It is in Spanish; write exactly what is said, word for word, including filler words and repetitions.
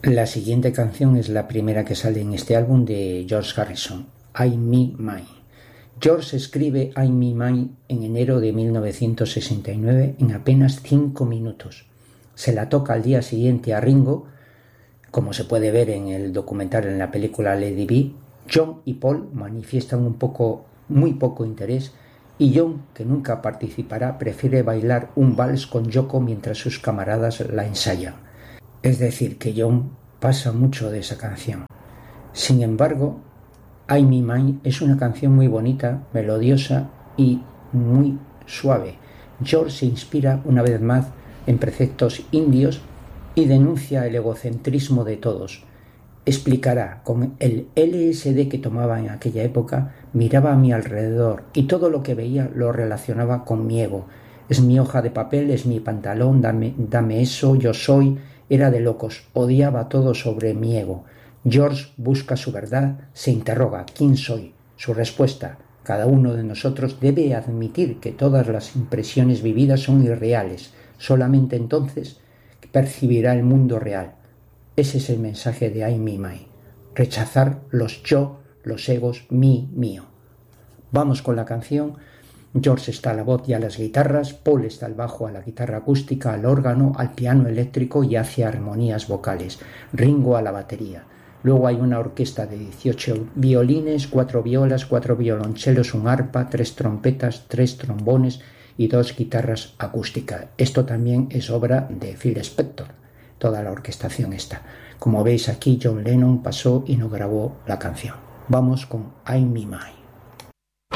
La siguiente canción es la primera que sale en este álbum de George Harrison, I, Me, My. George escribe I, Me, My en enero de mil novecientos sesenta y nueve en apenas cinco minutos. Se la toca al día siguiente a Ringo, como se puede ver en el documental en la película Lady B. John y Paul manifiestan un poco, muy poco interés, y John, que nunca participará, prefiere bailar un vals con Yoko mientras sus camaradas la ensayan. Es decir, que John pasa mucho de esa canción. Sin embargo, I, Me, My es una canción muy bonita, melodiosa y muy suave. George se inspira una vez más en preceptos indios y denuncia el egocentrismo de todos. Explicará, con el L S D que tomaba en aquella época, miraba a mi alrededor y todo lo que veía lo relacionaba con mi ego. Es mi hoja de papel, es mi pantalón, dame, dame eso, yo soy... Era de locos, odiaba todo sobre mi ego. George busca su verdad, se interroga, ¿quién soy? Su respuesta, cada uno de nosotros debe admitir que todas las impresiones vividas son irreales. Solamente entonces percibirá el mundo real. Ese es el mensaje de I, Me, My. Rechazar los yo, los egos, mí, mío. Vamos con la canción. George está a la voz y a las guitarras, Paul está al bajo, a la guitarra acústica, al órgano, al piano eléctrico y hace armonías vocales, Ringo a la batería. Luego hay una orquesta de dieciocho violines, cuatro violas, cuatro violonchelos, un arpa, tres trompetas, tres trombones y dos guitarras acústicas. Esto también es obra de Phil Spector, toda la orquestación está. Como veis aquí, John Lennon pasó y no grabó la canción. Vamos con I, Me, My.